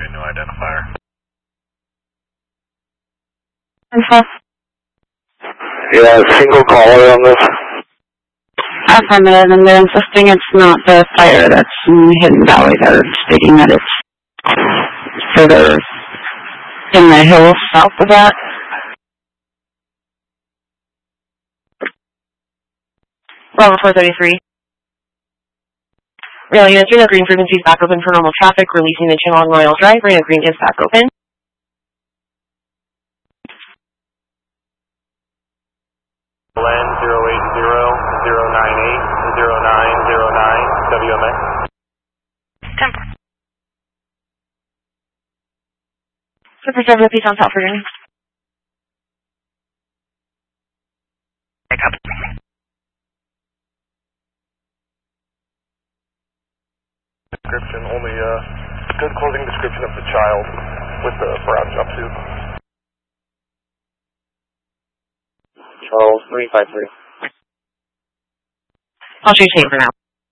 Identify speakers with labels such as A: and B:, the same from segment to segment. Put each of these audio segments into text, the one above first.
A: a new identifier.
B: Info.
C: Yeah, single caller on this.
B: Affirmative, and they're insisting it's not the fire that's in Hidden Valley. They're stating that it's further in the hills south of that.
D: Bravo 433. Rail units, Reno Green frequency is back open for normal traffic, releasing the channel on Royal Drive. Reno Green is back open.
A: Land 080-098-0909 WMA.
D: 10-4. Super 7 Peace on South Virginia. Pick up.
A: Description, only good clothing description of the child with the brown jumpsuit.
C: Charles 353.
D: I'll change name for now.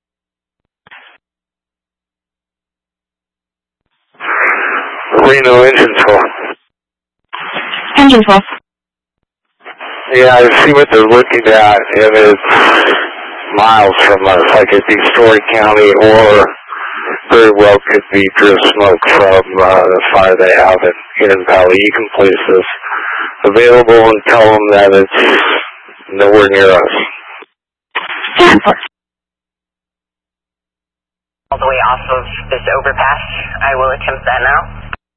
C: Reno engine 12.
B: Engine 12.
C: Yeah, I see what they're looking at, and it's miles from us. Like it'd be Story County, or very well could be drift smoke from the fire they have in Hidden Valley. You can place this available and tell them that it's nowhere near us.
B: 10-4.
E: All the way off of this overpass. I will attempt that now.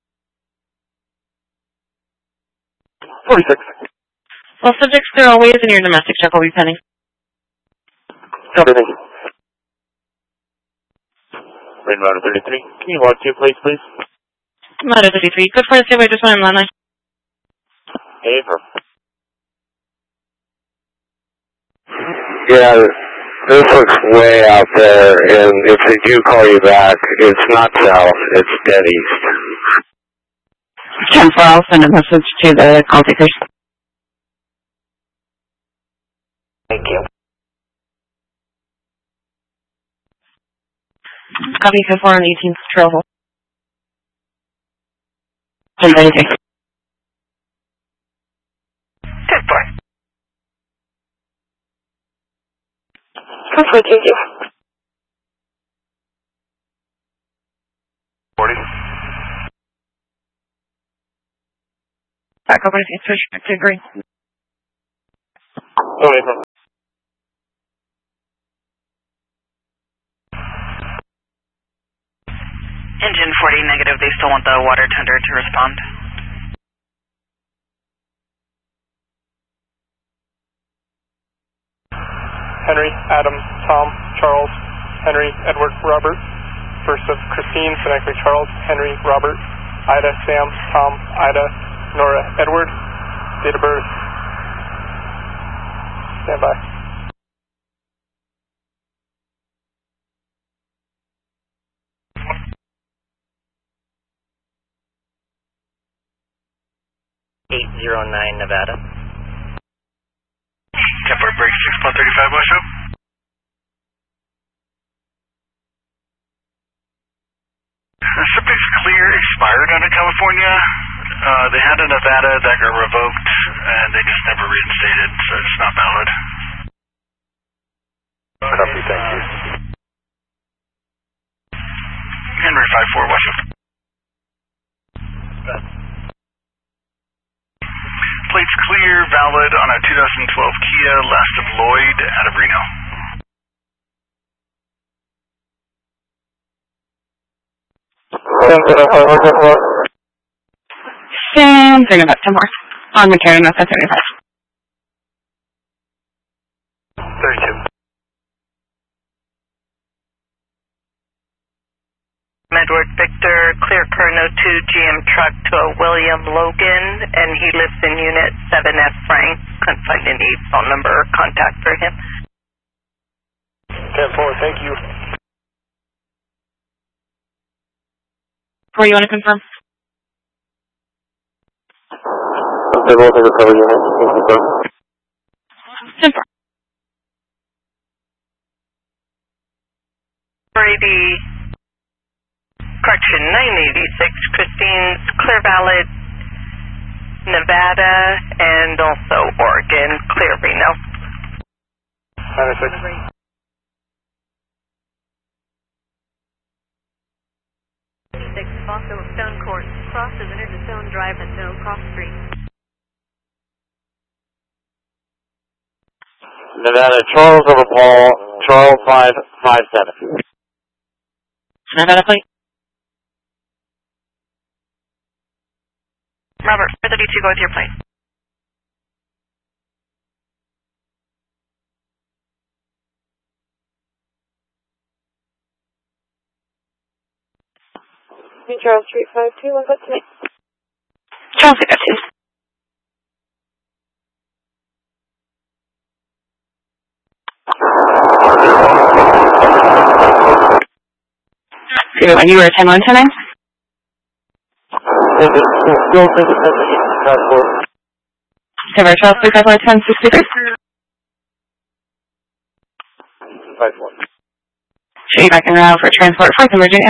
C: 46.
D: Well, subjects, they're always in your domestic check will be pending.
C: Copy, thank you.
A: Rain Rider 33. Can you log 2 please?
D: Rider 33. Good for the stay by just one landline.
A: Hey, her.
C: Yeah, this looks way out there, and if they do call you back, it's not south, it's dead east.
B: 10-4, I'll send a message to the call takers.
E: Thank you.
D: Copy 54 on 18th Trail Hole.
B: 10-4.
E: 10-4.
B: 10-4, thank you.
A: 40.
D: Back over to the switch back to green.
A: Oh, April.
E: Engine 40 negative. They still want the water tender to respond.
A: Henry, Adam, Tom, Charles, Henry, Edward, Robert. First of Christine, phonetically Charles, Henry, Robert, Ida, Sam, Tom, Ida, Nora, Edward. Date of birth. Stand by.
E: Nevada.
A: Temper break 6.35 West Up. Subject's clear, expired out of California. They had a Nevada that got revoked, and they just never reinstated, so it's not valid. Copy, thank you. Henry 54 West Up. Plates clear, valid on a 2012 Kia, last of Lloyd, out of Reno.
B: Same thing about 10 more. On McCarran, that's 35.
A: 32.
E: Edward Victor, clear Kerno 2 GM truck to a William Logan, and he lives in Unit 7F Frank. Couldn't find any phone number or contact for him.
A: 10-4, thank you.
D: Where you want to confirm?
C: They will take a cover unit.
D: 10-4.
E: Brady, correct Section 986, Christine's clear valid, Nevada, and also Oregon, clear Reno.
A: 986.
F: Also Stone Court. Cross is entered to Stone Drive and no cross street.
C: Nevada, Charles over Paul, Charles 557.
D: Nevada plate.
E: Robert, 432, go with your plane.
F: Charles Street 52, what's up tonight?
B: Charles 52. When you were 10-1 tonight? Silver Charles 354 1063.
C: 5-4.
B: Should be back in route for transport 4th in Virginia.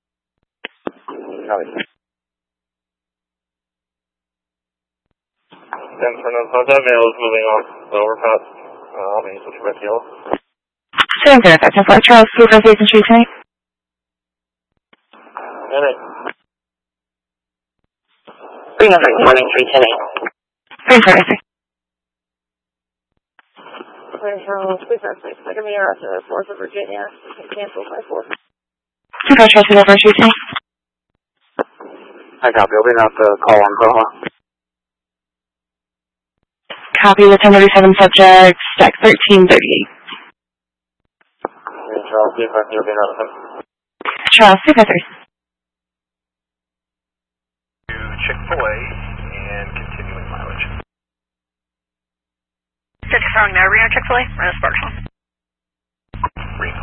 C: San Fernando, that mail is moving on the overpass. I'll be switching back to yellow.
B: Same thing, that's 10-4. Charles 358 Street tonight.
D: Reno 3 Street tonight.
B: 343.
F: Charles 356, second me out to 4th of Virginia. Cancel by 4.
B: 2 Charles 354 Street tonight.
C: I copy. I'll be out the call on Koha.
B: Copy the 1037 subject, stack 1338.
C: Charles, see if I can get out of him.
B: Charles 353.
G: Chick-fil-A and continuing mileage.
E: Just wrong now, Reno Chick-fil-A, Reno Sparkshot.
G: Reno.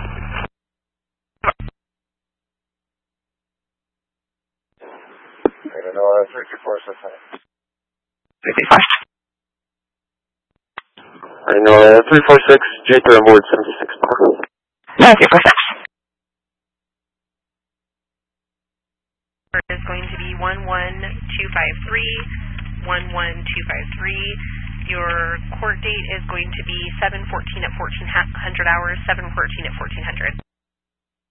C: Reno 324
B: 335.
C: Reno 346, Jaker on board 76.
B: No, 346.
D: Is going to be 11253, 11253. Your court date is going to be 7/14 at 1400 hours, 7/14 at 1400.